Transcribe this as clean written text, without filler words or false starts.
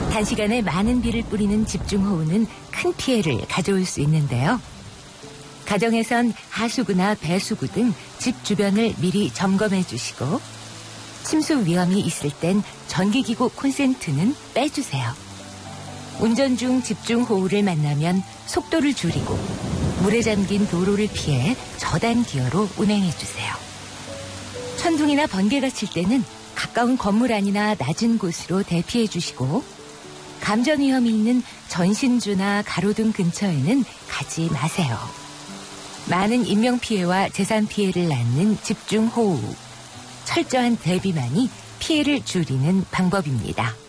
단시간에 많은 비를 뿌리는 집중호우는 큰 피해를 가져올 수 있는데요. 가정에선 하수구나 배수구 등 집 주변을 미리 점검해 주시고 침수 위험이 있을 땐 전기기구 콘센트는 빼주세요. 운전 중 집중호우를 만나면 속도를 줄이고 물에 잠긴 도로를 피해 저단 기어로 운행해 주세요. 천둥이나 번개가 칠 때는 가까운 건물 안이나 낮은 곳으로 대피해 주시고 감전 위험이 있는 전신주나 가로등 근처에는 가지 마세요. 많은 인명피해와 재산피해를 낳는 집중호우. 철저한 대비만이 피해를 줄이는 방법입니다.